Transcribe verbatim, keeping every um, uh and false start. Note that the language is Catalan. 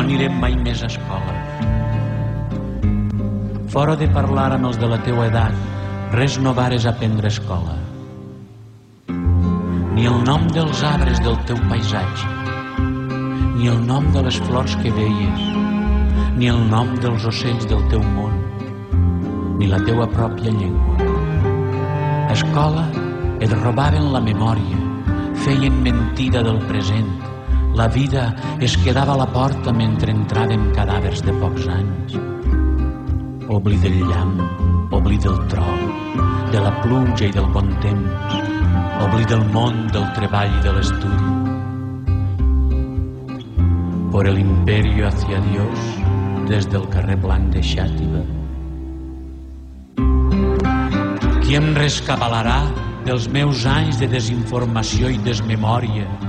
anirem mai més a escola. Fora de parlar amb els de la teua edat, res no vares aprendre a escola. Ni el nom dels arbres del teu paisatge, ni el nom de les flors que veies, ni el nom dels ocells del teu món, ni la teua pròpia llengua. A escola et robaven la memòria, feien mentida del present. La vida es quedava a la porta mentre entraven cadàvers de pocs anys. Obli del llamp, obli del tro, de la pluja i del bon temps, obli del món, del treball i de l'estudi. Por el imperio hacia Dios, des del carrer Blanc de Xàtiva. Qui em rescabalarà dels meus anys de desinformació i desmemòria